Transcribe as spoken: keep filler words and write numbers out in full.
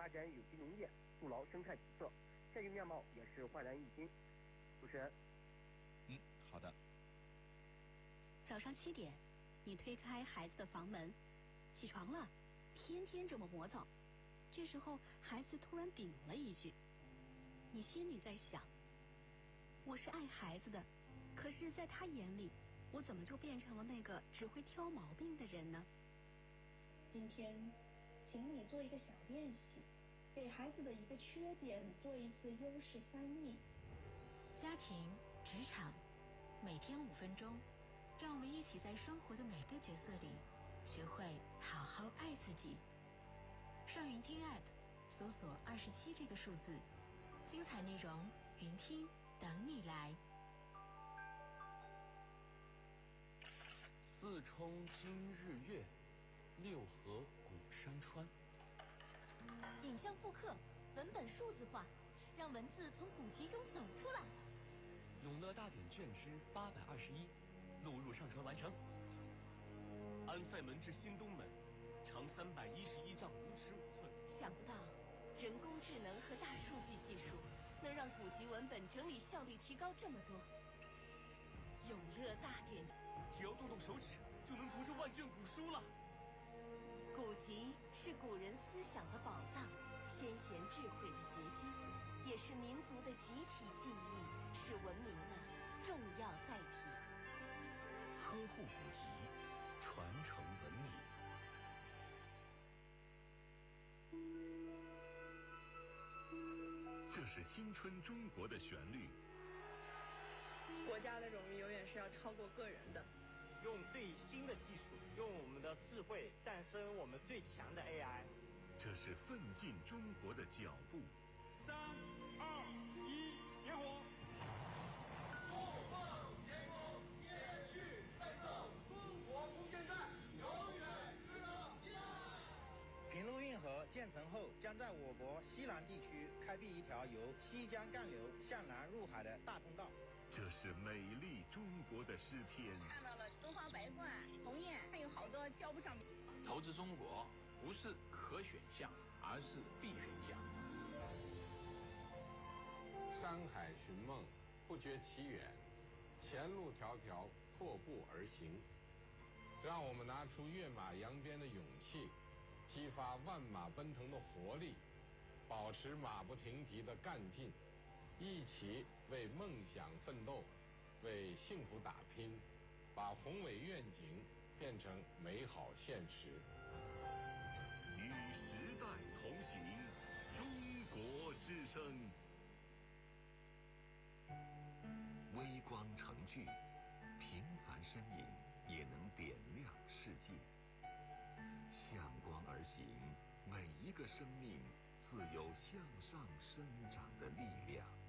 发展有机农业，筑牢生态景色，县域面貌也是焕然一新。主持人， 嗯，好的。 早上七点，你推开孩子的房门，起床了，天天这么磨蹭。这时候，孩子突然顶了一句，你心里在想：我是爱孩子的，可是在他眼里，我怎么就变成了那个只会挑毛病的人呢？ 今天，请你做一个小练习，给孩子的一个缺点做一次优势翻译。 家庭、职场，每天五分钟，让我们一起在生活的每个角色里，学会好好爱自己。上云听 App 搜索二十七这个数字，精彩内容云听等你来。 四冲今日月，六合古山川。 影像复刻，文本数字化，让文字从古籍中走出来。 永乐大典卷之八百二十一，录入上传完成。安塞门至新东门，长三百一十一丈五尺五寸。 想不到，人工智能和大数据技术能让古籍文本整理效率提高这么多。永乐大典， 只要动动手指，就能读这万卷古书了。 古籍是古人思想的宝藏，先贤智慧的结晶，也是民族的集体记忆，是文明的重要载体。 呵护古籍，传承文明。这是青春中国的旋律。 国家的荣誉永远是要超过个人的。 用最新的技术，用我们的智慧诞生我们最强的 A I。 这是奋进中国的脚步。 三二一，点火！ 怒放天空，天域奋斗，中国无限战，永远值得依赖。 平陆运河建成后，将在我国西南地区开辟一条由西江干流向南入海的大通道。 这是美丽中国的诗篇。 看到了东方白鹳、鸿雁，还有好多叫不上名。 投资中国不是可选项，而是必选项。 山海寻梦，不觉其远；前路迢迢，破步而行。让我们拿出跃马扬鞭的勇气，激发万马奔腾的活力，保持马不停蹄的干劲。一起为梦想奋斗，为幸福打拼，把宏伟愿景变成美好现实。 与时代同行，中国之声。微光成炬，平凡身影也能点亮世界。向光而行，每一个生命自有向上生长的力量。